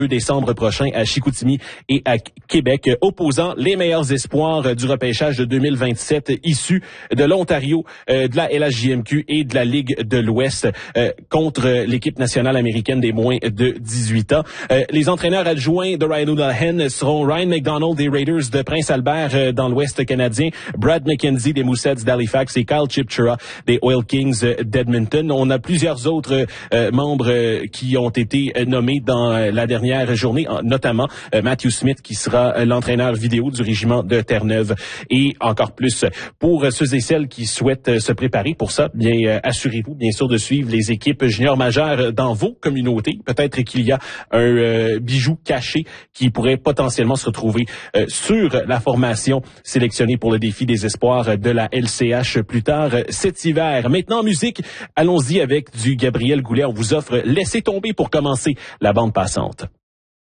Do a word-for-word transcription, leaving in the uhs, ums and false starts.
deux décembre prochain à Chicoutimi et à Québec, opposant les meilleurs espoirs du repêchage de deux mille vingt-sept issus de l'Ontario, euh, de la L H J M Q et de la Ligue de l'Ouest euh, contre l'équipe nationale américaine des moins de dix-huit ans. Euh, les entraîneurs adjoints de Ryan O'Dahen seront Ryan McDonald des Raiders de Prince-Albert euh, dans l'Ouest canadien, Brad McKenzie des Moussets d'Halifax et Kyle Chipchura des Oil Kings d'Edmonton. On a plusieurs autres euh, membres euh, qui ont été nommés dans euh, la dernière journée, notamment euh, Matthew Smith qui sera euh, l'entraîneur vidéo du régiment de Terre-Neuve et encore plus. Pour euh, ceux et celles qui souhaitent euh, se préparer pour ça, bien euh, assurez-vous bien sûr de suivre les équipes juniors majeures dans vos communautés. Peut-être qu'il y a un euh, bijou caché qui pourrait potentiellement se retrouver euh, sur la formation sélectionnée pour le défi des espoirs de la L C H plus tard euh, cet hiver. Maintenant en musique, allons-y avec du Gabriel Goulet. On vous offre Laissez tomber pour commencer la bande passante.